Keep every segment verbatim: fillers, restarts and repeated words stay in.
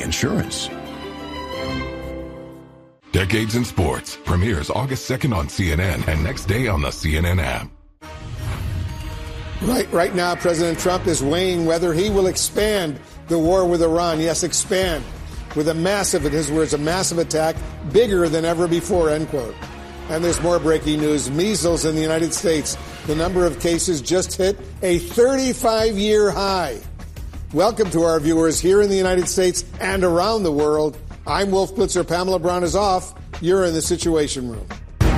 insurance. Decades in Sports premieres August second on C N N and next day on the C N N app. Right, right now, President Trump is weighing whether he will expand the war with Iran. Yes, expand with a massive, in his words, a massive attack bigger than ever before, end quote. And there's more breaking news. Measles in the United States. The number of cases just hit a thirty-five year high. Welcome to our viewers here in the United States and around the world. I'm Wolf Blitzer. Pamela Brown is off. You're in the Situation Room.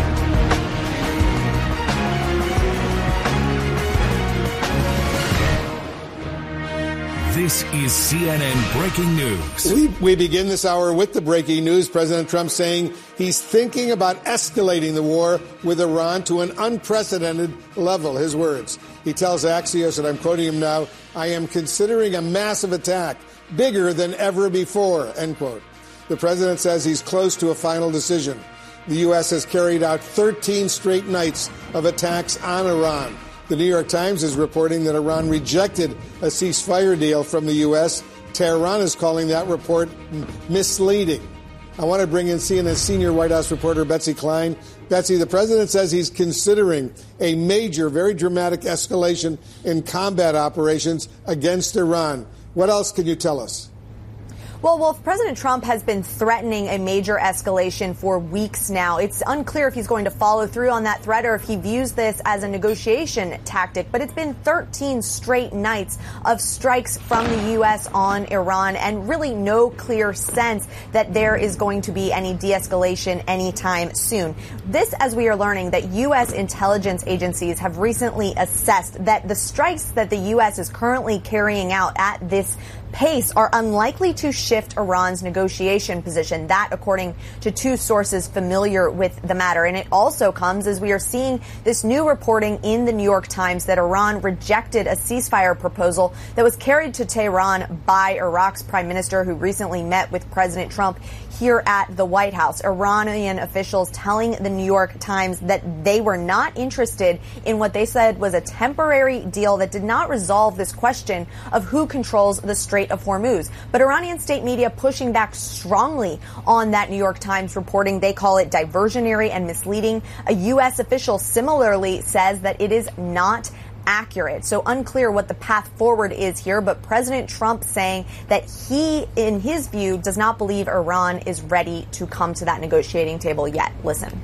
This is C N N Breaking News. We, we begin this hour with the breaking news. President Trump saying he's thinking about escalating the war with Iran to an unprecedented level. His words. He tells Axios, and I'm quoting him now, I am considering a massive attack bigger than ever before, end quote. The president says he's close to a final decision. The U S has carried out thirteen straight nights of attacks on Iran. The New York Times is reporting that Iran rejected a ceasefire deal from the U S. Tehran is calling that report misleading. I want to bring in C N N senior White House reporter Betsy Klein. Betsy, the president says he's considering a major, very dramatic escalation in combat operations against Iran. What else can you tell us? Well, Wolf, President Trump has been threatening a major escalation for weeks now. It's unclear if he's going to follow through on that threat or if he views this as a negotiation tactic. But it's been thirteen straight nights of strikes from the U S on Iran and really no clear sense that there is going to be any de-escalation anytime soon. This, as we are learning, that U S intelligence agencies have recently assessed that the strikes that the U S is currently carrying out at this pace are unlikely to shift Iran's negotiation position. That, according to two sources familiar with the matter. And it also comes as we are seeing this new reporting in the New York Times that Iran rejected a ceasefire proposal that was carried to Tehran by Iraq's prime minister, who recently met with President Trump here at the White House. Iranian officials telling the New York Times that they were not interested in what they said was a temporary deal that did not resolve this question of who controls the Strait of Hormuz. But Iranian state media pushing back strongly on that New York Times reporting. They call it diversionary and misleading. A U S official similarly says that it is not accurate. So unclear what the path forward is here, but President Trump saying that he, in his view, does not believe Iran is ready to come to that negotiating table yet. Listen.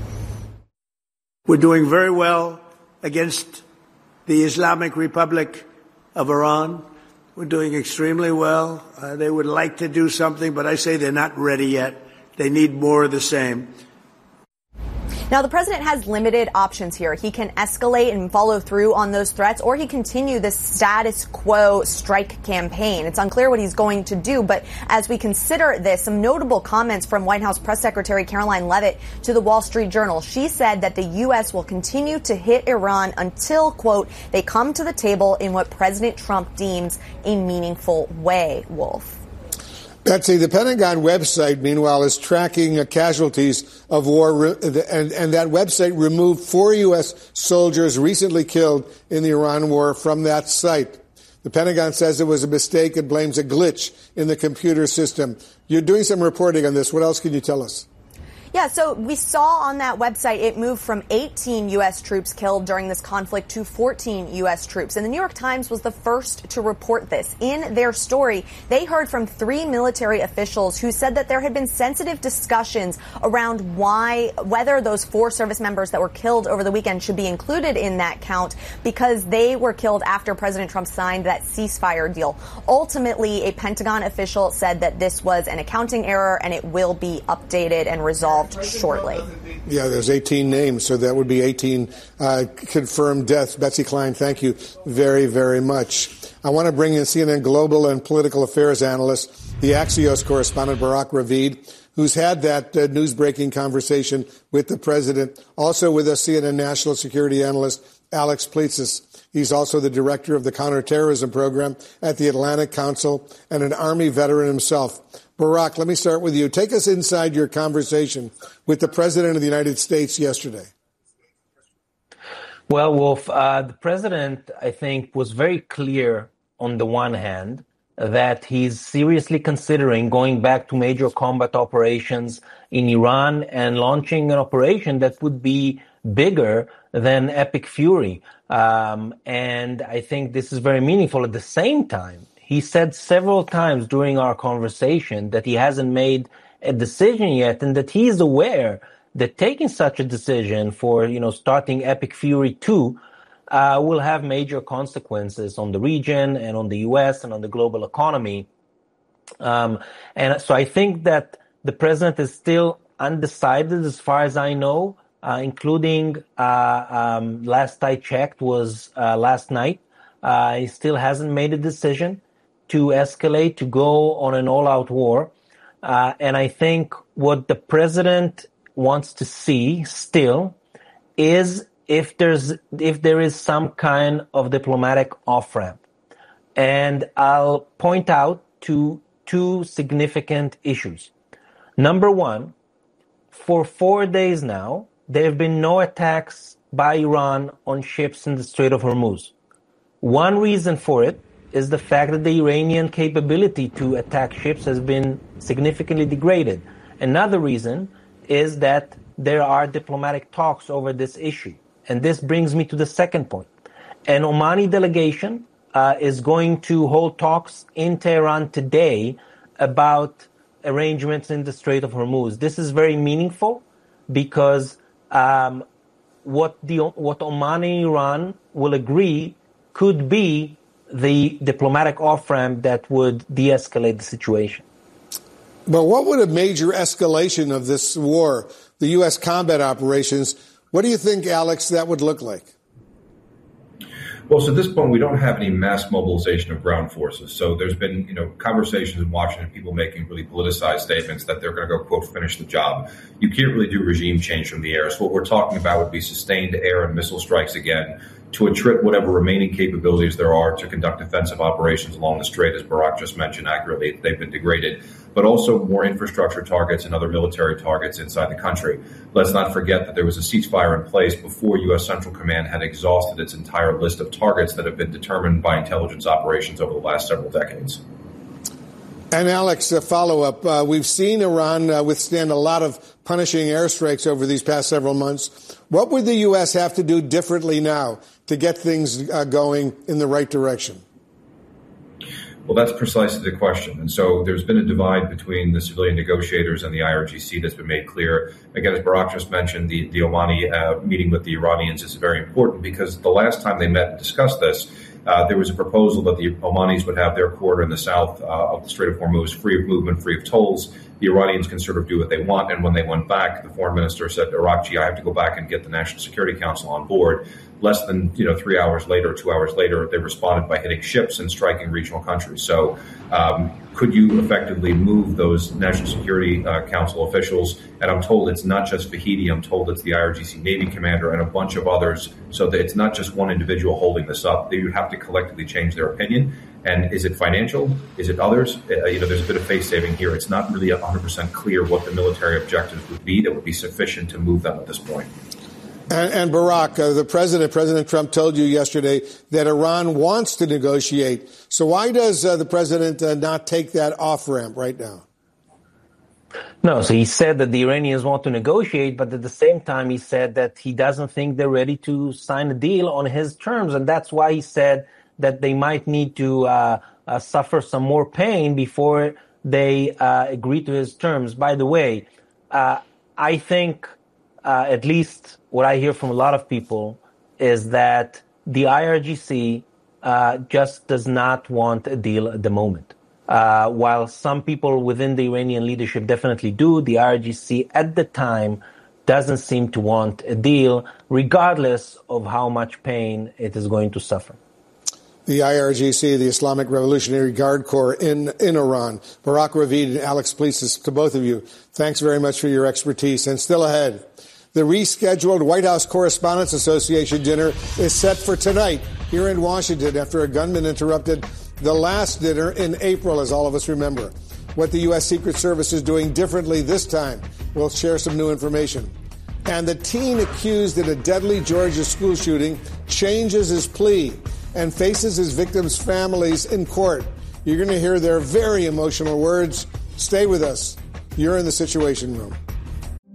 We're doing very well against the Islamic Republic of Iran. We're doing extremely well. Uh, they would like to do something, but I say they're not ready yet. They need more of the same. Now, the president has limited options here. He can escalate and follow through on those threats, or he continue this status quo strike campaign. It's unclear what he's going to do, but as we consider this, some notable comments from White House Press Secretary Caroline Leavitt to the Wall Street Journal. She said that the U S will continue to hit Iran until, quote, they come to the table in what President Trump deems a meaningful way. Wolf. Betsy, the Pentagon website, meanwhile, is tracking uh, casualties of war, re- and, and that website removed four U S soldiers recently killed in the Iran war from that site. The Pentagon says it was a mistake and blames a glitch in the computer system. You're doing some reporting on this. What else can you tell us? Yeah, so we saw on that website it moved from eighteen U S troops killed during this conflict to fourteen U S troops. And the New York Times was the first to report this. In their story, they heard from three military officials who said that there had been sensitive discussions around why, whether those four service members that were killed over the weekend should be included in that count, because they were killed after President Trump signed that ceasefire deal. Ultimately, a Pentagon official said that this was an accounting error and it will be updated and resolved shortly. Yeah, there's eighteen names, so that would be eighteen uh, confirmed deaths. Betsy Klein, thank you very, very much. I want to bring in C N N global and political affairs analyst, the Axios correspondent Barak Ravid, who's had that uh, news-breaking conversation with the president. Also with us, C N N national security analyst Alex Plitsis. He's also the director of the counterterrorism program at the Atlantic Council and an Army veteran himself. Barak, let me start with you. Take us inside your conversation with the President of the United States yesterday. Well, Wolf, uh, the President, I think, was very clear on the one hand that he's seriously considering going back to major combat operations in Iran and launching an operation that would be bigger than Epic Fury. Um, and I think this is very meaningful. At the same time, he said several times during our conversation that he hasn't made a decision yet, and that he is aware that taking such a decision for, you know, starting Epic Fury two uh, will have major consequences on the region and on the U S and on the global economy. Um, and so I think that the president is still undecided as far as I know, uh, including uh, um, last I checked was uh, last night. Uh, he still hasn't made a decision to escalate, to go on an all-out war. Uh, and I think what the president wants to see still is if there's if there is some kind of diplomatic off-ramp. And I'll point out to two significant issues. Number one, for four days now, there have been no attacks by Iran on ships in the Strait of Hormuz. One reason for it is the fact that the Iranian capability to attack ships has been significantly degraded. Another reason is that there are diplomatic talks over this issue. And this brings me to the second point. An Omani delegation uh, is going to hold talks in Tehran today about arrangements in the Strait of Hormuz. This is very meaningful because um, what the what Oman and Iran will agree could be the diplomatic off-ramp that would de-escalate the situation. But what would a major escalation of this war, the U S combat operations, what do you think, Alex, that would look like? Well, so at this point, we don't have any mass mobilization of ground forces. So there's been, you know, conversations in Washington, people making really politicized statements that they're going to go, quote, finish the job. You can't really do regime change from the air. So what we're talking about would be sustained air and missile strikes again to attrit whatever remaining capabilities there are to conduct offensive operations along the strait, as Barak just mentioned accurately. They've been degraded, but also more infrastructure targets and other military targets inside the country. Let's not forget that there was a ceasefire in place before U S Central Command had exhausted its entire list of targets that have been determined by intelligence operations over the last several decades. And Alex, a follow-up. Uh, we've seen Iran uh, withstand a lot of punishing airstrikes over these past several months. What would the U S have to do differently now to get things uh, going in the right direction? Well, that's precisely the question. And so there's been a divide between the civilian negotiators and the I R G C that's been made clear. Again, as Barak just mentioned, the, the Omani uh, meeting with the Iranians is very important because the last time they met and discussed this, Uh, there was a proposal that the Omanis would have their quarter in the south uh, of the Strait of Hormuz free of movement, free of tolls. The Iranians can sort of do what they want. And when they went back, the foreign minister said, Arakchi, I have to go back and get the National Security Council on board. Less than, you know, three hours later, two hours later, they responded by hitting ships and striking regional countries. So um, could you effectively move those National Security uh, Council officials? And I'm told it's not just Fahidi. I'm told it's the I R G C Navy commander and a bunch of others. So that it's not just one individual holding this up. They would have to collectively change their opinion. And is it financial? Is it others? Uh, you know, there's a bit of face saving here. It's not really one hundred percent clear what the military objectives would be that would be sufficient to move them at this point. And, and Barak, uh, the president, President Trump told you yesterday that Iran wants to negotiate. So why does uh, the president uh, not take that off-ramp right now? No, so he said that the Iranians want to negotiate, but at the same time he said that he doesn't think they're ready to sign a deal on his terms. And that's why he said that they might need to uh, uh, suffer some more pain before they uh, agree to his terms. By the way, uh, I think uh, at least what I hear from a lot of people is that the I R G C uh, just does not want a deal at the moment. Uh, while some people within the Iranian leadership definitely do, the I R G C at the time doesn't seem to want a deal, regardless of how much pain it is going to suffer. The I R G C, the Islamic Revolutionary Guard Corps in, in Iran. Barak Ravid and Alex Plises, to both of you, thanks very much for your expertise. And still ahead, the rescheduled White House Correspondents Association dinner is set for tonight here in Washington after a gunman interrupted the last dinner in April, as all of us remember. What the U S. Secret Service is doing differently this time. We'll share some new information. And the teen accused in a deadly Georgia school shooting changes his plea and faces his victims' families in court. You're going to hear their very emotional words. Stay with us. You're in the Situation Room.